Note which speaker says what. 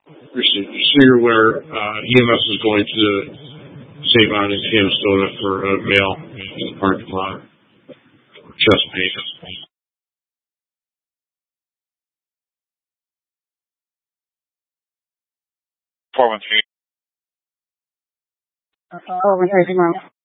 Speaker 1: So you're aware, EMS is going to the Save-On in Canastota for a male in the parking lot. Chest pain.
Speaker 2: 413.
Speaker 3: Over here tomorrow.